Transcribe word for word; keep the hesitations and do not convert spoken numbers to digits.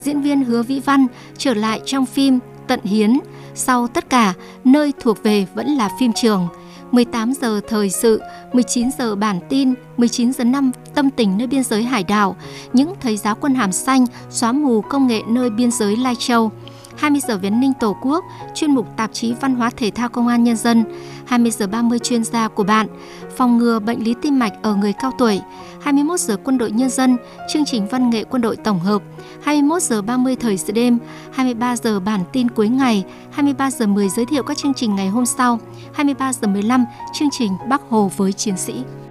Diễn viên Hứa Vĩ Văn trở lại trong phim Tận Hiến, sau tất cả, nơi thuộc về vẫn là phim trường. mười tám giờ thời sự, mười chín giờ bản tin, mười chín giờ năm tâm tình nơi biên giới hải đảo, những thầy giáo quân hàm xanh xóa mù công nghệ nơi biên giới Lai Châu. hai mươi giờ về an ninh Tổ quốc, chuyên mục tạp chí Văn hóa Thể thao Công an Nhân dân. hai mươi giờ ba mươi chuyên gia của bạn, phòng ngừa bệnh lý tim mạch ở người cao tuổi. hai mươi mốt giờ Quân đội Nhân dân, chương trình văn nghệ quân đội tổng hợp. hai mươi mốt giờ ba mươi thời sự đêm, hai mươi ba giờ bản tin cuối ngày, hai mươi ba giờ mười giới thiệu các chương trình ngày hôm sau, hai mươi ba giờ mười lăm chương trình Bác Hồ với chiến sĩ.